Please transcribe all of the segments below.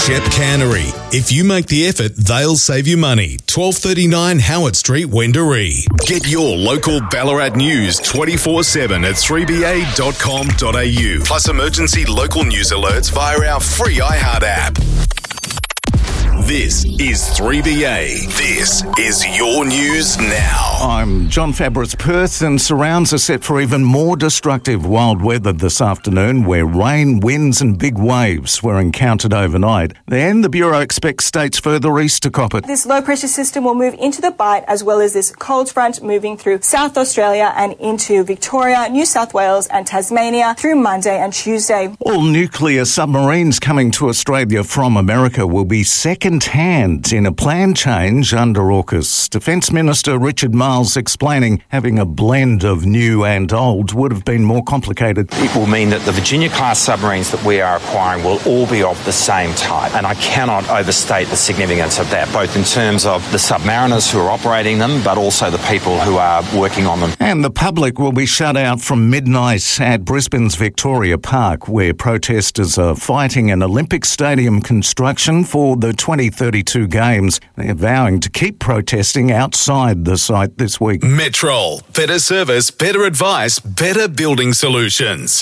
Shep Cannery. If you make the effort, they'll save you money. 1239 Howard Street, Wendouree. Get your local Ballarat news 24/7 at 3ba.com.au. Plus emergency local news alerts via our free iHeart app. This is 3BA. This is your news now. I'm John Fabris. Perth and surrounds are set for even more destructive wild weather this afternoon, where rain, winds and big waves were encountered overnight. Then the Bureau expects states further east to cop it. This low-pressure system will move into the Bight, as well as this cold front moving through South Australia and into Victoria, New South Wales and Tasmania through Monday and Tuesday. All nuclear submarines coming to Australia from America will be second-hand in a planned change under AUKUS. Defence Minister Richard Marles explaining having a blend of new and old would have been more complicated. It will mean that the Virginia-class submarines that we are acquiring will all be of the same type, and I cannot overstate the significance of that, both in terms of the submariners who are operating them, but also the people who are working on them. And the public will be shut out from midnight at Brisbane's Victoria Park, where protesters are fighting an Olympic Stadium construction for the 2032 Games. They're vowing to keep protesting outside the site this week. Metrol. Better service, better advice, better building solutions.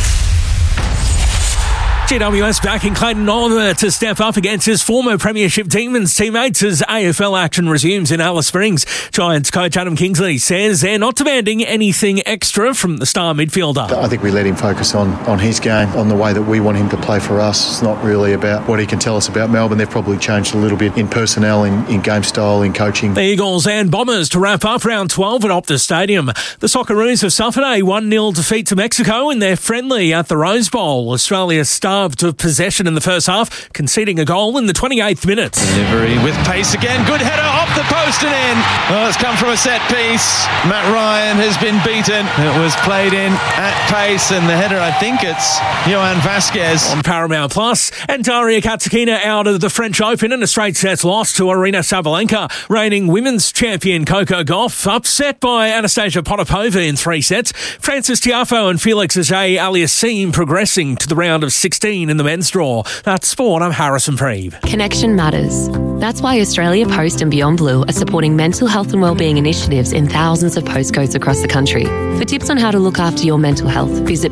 GWS backing Clayton Oliver to step up against his former Premiership Demons teammates as AFL action resumes in Alice Springs. Giants coach Adam Kingsley says they're not demanding anything extra from the star midfielder. I think we let him focus on his game, on the way that we want him to play for us. It's not really about what he can tell us about Melbourne. They've probably changed a little bit in personnel, in game style, in coaching. The Eagles and Bombers to wrap up round 12 at Optus Stadium. The Socceroos have suffered a 1-0 defeat to Mexico in their friendly at the Rose Bowl. Australia starved of possession in the first half, conceding a goal in the 28th minute. Delivery with pace again. Good header off the post and in. Oh, it's come from a set piece. Matt Ryan has been beaten. It was played in at pace, and the header, I think it's Johan Vasquez. On Paramount Plus, and Daria Katsakina out of the French Open in a straight sets loss to Arina Sabalenka. Reigning women's champion Coco Gauff upset by Anastasia Potapova in 3 sets. Francis Tiafoe and Felix Auger-Aliassime progressing to the round of 16 in the men's draw. That's sport. I'm Harrison Preeve. Connection matters. That's why Australia Post and Beyond Blue are supporting mental health and wellbeing initiatives in thousands of postcodes across the country. For tips on how to look after your mental health, visit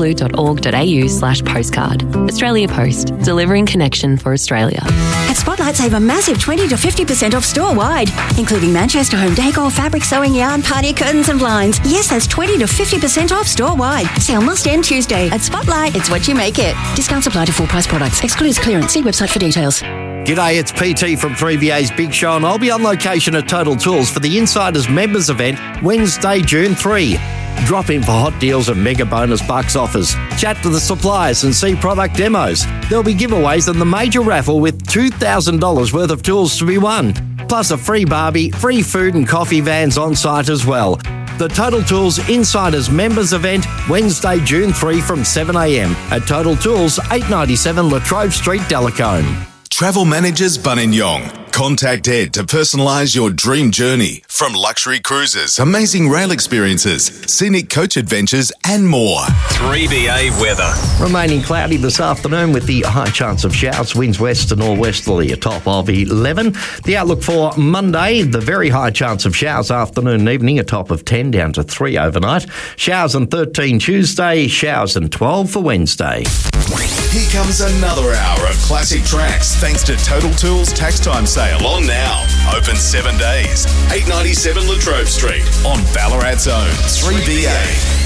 beyondblue.org.au/postcard. Australia Post, delivering connection for Australia. At Spotlight, save a massive 20 to 50% off store-wide, including Manchester home decor, fabric, sewing yarn, party curtains and blinds. Yes, that's 20 to 50% off store-wide. Sale must end Tuesday. At Spotlight, it's what you make it. Discounts apply to full-price products. Excludes clearance. See website for details. G'day, it's PT from 3BA's Big Show, and I'll be on location at Total Tools for the Insiders Members event Wednesday, June 3. Drop in for hot deals and mega bonus bucks offers. Chat to the suppliers and see product demos. There'll be giveaways and the major raffle with $2,000 worth of tools to be won. Plus a free barbie, free food and coffee vans on site as well. The Total Tools Insiders Members event Wednesday, June 3 from 7am at Total Tools, 897 La Trobe Street, Delacombe. Travel Managers Buninyong. Contact Ed to personalise your dream journey. From luxury cruises, amazing rail experiences, scenic coach adventures and more. 3BA weather. Remaining cloudy this afternoon with the high chance of showers. Winds west to northwesterly, a top of 11. The outlook for Monday, the very high chance of showers afternoon and evening, a top of 10 down to 3 overnight. Showers on 13 Tuesday, showers on 12 for Wednesday. Here comes another hour of classic tracks thanks to Total Tools Tax Time Sale on now. Open 7 days. 897 La Trobe Street on Ballarat's own 3BA.